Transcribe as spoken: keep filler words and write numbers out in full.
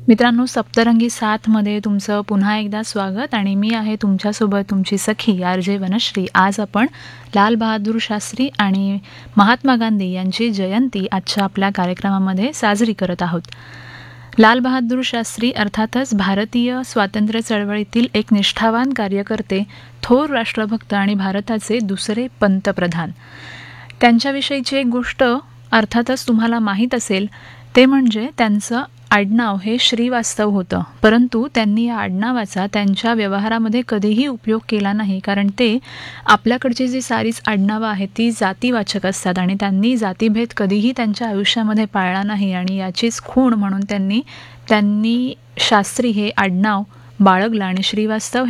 मित्रांनो, सप्तरंगी साथमध्ये तुमचं पुन्हा एकदा स्वागत आणि मी आहे तुमच्यासोबत तुमची सखी आर जे वनश्री. आज आपण लाल बहादूर शास्त्री आणि महात्मा गांधी यांची जयंती आजच्या आपल्या कार्यक्रमामध्ये साजरी करत आहोत. लाल बहादूर शास्त्री अर्थातच भारतीय स्वातंत्र्य चळवळीतील एक निष्ठावान कार्यकर्ते, थोर राष्ट्रभक्त आणि भारताचे दुसरे पंतप्रधान. त्यांच्याविषयीची एक गोष्ट अर्थातच तुम्हाला माहीत असेल, ते म्हणजे त्यांचं आडनाव हे श्रीवास्तव होतं. परंतु त्यांनी या आडनावाचा त्यांच्या व्यवहारामध्ये कधीही उपयोग केला नाही, कारण ते आपल्याकडची जी सारीच आडनावं आहेत ती जातीवाचक असतात आणि त्यांनी जातीभेद कधीही त्यांच्या आयुष्यामध्ये पाळला नाही आणि याचीच खूण म्हणून त्यांनी त्यांनी शास्त्री हे आडनाव बाळगलं आणि श्रीवास्तव